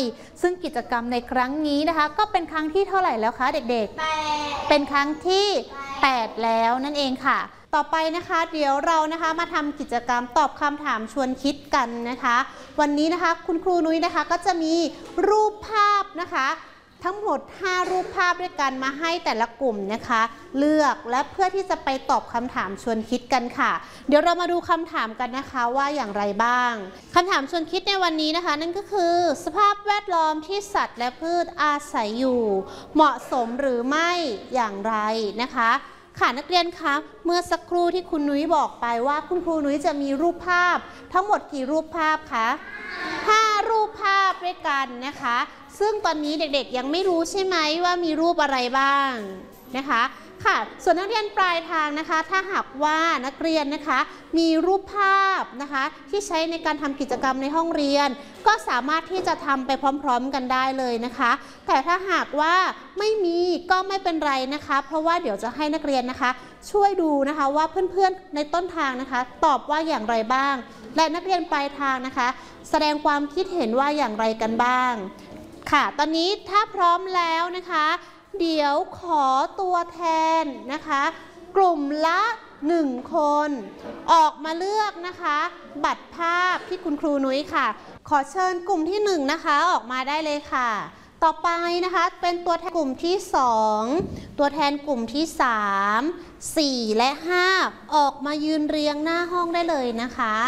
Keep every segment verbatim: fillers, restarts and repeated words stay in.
ซึ่งกิจกรรมในครั้งนี้นะคะก็เป็นครั้งที่เท่าไหร่แล้วคะเด็กๆเป็นครั้งที่แปดแล้วนั่นเองค่ะต่อไปนะคะเดี๋ยวเรานะคะมาทำกิจกรรมตอบคำถามชวนคิดกันนะคะวันนี้นะคะคุณครูนุ้ยนะคะก็จะมีรูปภาพนะคะทั้งหมดห้ารูปภาพด้วยกันมาให้แต่ละกลุ่มนะคะเลือกและเพื่อที่จะไปตอบคำถามชวนคิดกันค่ะเดี๋ยวเรามาดูคำถามกันนะคะว่าอย่างไรบ้างคำถามชวนคิดในวันนี้นะคะนั่นก็คือสภาพแวดล้อมที่สัตว์และพืชอาศัยอยู่เหมาะสมหรือไม่อย่างไรนะคะค่ะนักเรียนคะเมื่อสักครู่ที่คุณนุ้ยบอกไปว่าคุณครูนุ้ยจะมีรูปภาพทั้งหมดกี่รูปภาพคะห้ารูปภาพด้วยกันนะคะซึ่งตอนนี้เด็กๆยังไม่รู้ใช่ไหมว่ามีรูปอะไรบ้างนะคะค่ะส่วนนักเรียนปลายทางนะคะถ้าหากว่านักเรียนนะคะมีรูปภาพนะคะที่ใช้ในการทำกิจกรรมในห้องเรียนก็สามารถที่จะทำไปพร้อมๆกันได้เลยนะคะแต่ถ้าหากว่าไม่มีก็ไม่เป็นไรนะคะเพราะว่าเดี๋ยวจะให้นักเรียนนะคะช่วยดูนะคะว่าเพื่อนๆในต้นทางนะคะตอบว่าอย่างไรบ้างและนักเรียนปลายทางนะคะแสดงความคิดเห็นว่าอย่างไรกันบ้างค่ะตอนนี้ถ้าพร้อมแล้วนะคะเดี๋ยวขอตัวแทนนะคะกลุ่มละหนึ่งคนออกมาเลือกนะคะบัตรภาพที่คุณครูนุ้ยค่ะขอเชิญกลุ่มที่หนึ่งนะคะออกมาได้เลยค่ะต่อไปนะคะเป็นตัวแทนกลุ่มที่สองตัวแทนกลุ่มที่สามสี่และห้าออกมายืนเรียงหน้าห้องได้เลยนะคะ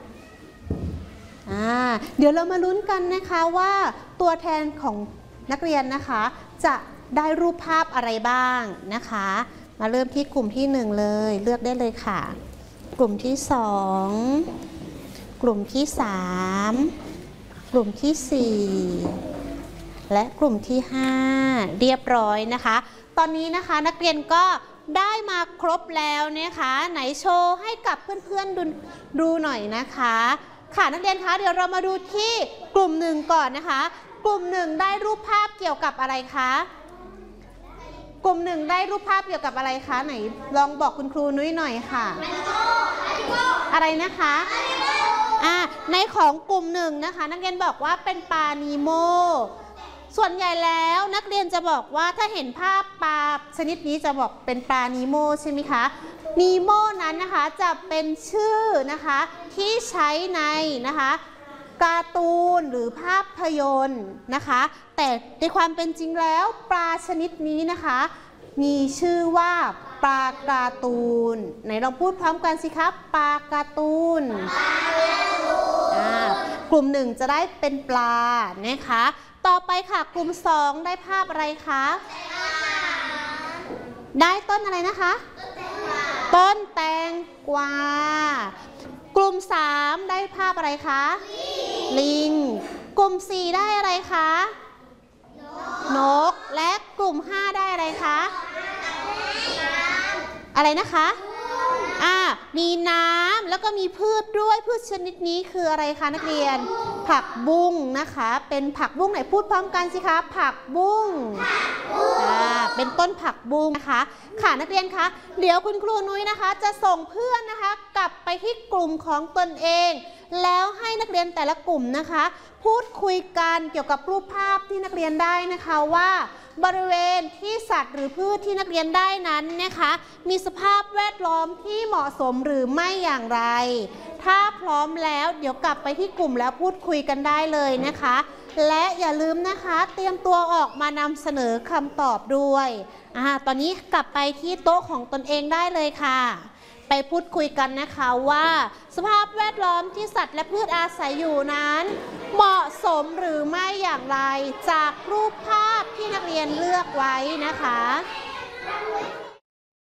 อ่าเดี๋ยวเรามาลุ้นกันนะคะว่าตัวแทนของนักเรียนนะคะจะได้รูปภาพอะไรบ้างนะคะมาเริ่มที่กลุ่มที่หนึ่งเลยเลือกได้เลยค่ะกลุ่มที่สองกลุ่มที่สามกลุ่มที่สี่และกลุ่มที่ห้าเรียบร้อยนะคะตอนนี้นะคะนักเรียนก็ได้มาครบแล้วนะคะไหนโชว์ให้กับเพื่อนๆดูดูหน่อยนะคะค่ะนักเรียนคะเดี๋ยวเรามาดูที่กลุ่มหนึ่งก่อนนะคะกลุ่มหนึ่งได้รูปภาพเกี่ยวกับอะไรคะกลุ่มหนึ่งได้รูปภาพเกี่ยวกับอะไรคะไหนลองบอกคุณครูนุ้ยหน่อยค่ะอะไรนะคะอ่าในของกลุ่มหนึ่งนะคะนักเรียนบอกว่าเป็นปลานีโมส่วนใหญ่แล้วนักเรียนจะบอกว่าถ้าเห็นภาพปลาชนิดนี้จะบอกเป็นปลานีโมใช่ไหมคะนีโมนั้นนะคะจะเป็นชื่อนะคะที่ใช้ในนะคะการ์ตูนหรือภาพยนตร์นะคะแต่ในความเป็นจริงแล้วปลาชนิดนี้นะคะมีชื่อว่าปลาการ์ตูนไหนลองพูดพร้อมกันสิครับปลาการ์ตูนกลุ่มหนึ่งจะได้เป็นปลานะคะต่อไปค่ะกลุ่มสองได้ภาพอะไรคะได้ต้นอะไรนะคะต้นแตงกวากลุ่มสามได้ภาพอะไรคะลิงกลุ่มสี่ได้อะไรคะนกและกลุ่มห้าได้อะไรคะอะไรนะคะอ่ามีน้ำแล้วก็มีพืชด้วยพืชชนิดนี้คืออะไรคะนักเรียนผักบุ้งนะคะเป็นผักบุ้งไหนพูดพร้อมกันสิคะผักบุ้งอ่าเป็นต้นผักบุ้งนะคะค่ะนักเรียนคะเดี๋ยวคุณครูนุ้ยนะคะจะส่งเพื่อนนะคะกลับไปที่กลุ่มของตนเองแล้วให้นักเรียนแต่ละกลุ่มนะคะพูดคุยกันเกี่ยวกับรูปภาพที่นักเรียนได้นะคะว่าบริเวณที่สัตว์หรือพืชที่นักเรียนได้นั้นนะคะมีสภาพแวดล้อมที่เหมาะสมหรือไม่อย่างไรถ้าพร้อมแล้วเดี๋ยวกลับไปที่กลุ่มแล้วพูดคุยกันได้เลยนะคะและอย่าลืมนะคะเตรียมตัวออกมานำเสนอคำตอบด้วยอ่าตอนนี้กลับไปที่โต๊ะของตนเองได้เลยค่ะไปพูดคุยกันนะคะว่าสภาพแวดล้อมที่สัตว์และพืชอาศัยอยู่นั้นเหมาะสมหรือไม่อย่างไรจากรูปภาพที่นักเรียนเลือกไว้นะคะ